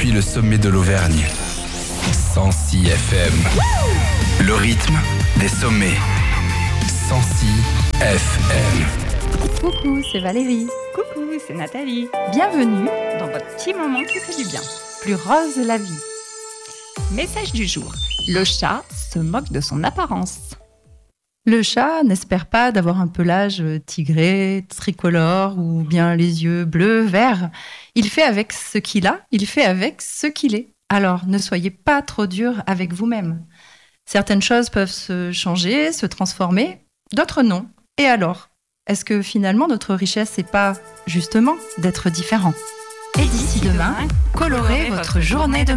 depuis le sommet de l'Auvergne. 106 FM. Le rythme des sommets. 106 FM. Coucou, c'est Valérie. Coucou, c'est Nathalie. Bienvenue Dans votre petit moment qui fait du bien. Plus rose la vie. Message du jour. Le chat se moque de son apparence. Le chat n'espère pas d'avoir un pelage tigré, tricolore ou bien les yeux bleus, verts. Il fait avec ce qu'il a, il fait avec ce qu'il est. Alors ne soyez pas trop dur avec vous-même. Certaines choses peuvent se changer, se transformer, d'autres non. Et alors ? Est-ce que finalement notre richesse n'est pas justement d'être différent ? Et d'ici demain, colorez votre journée de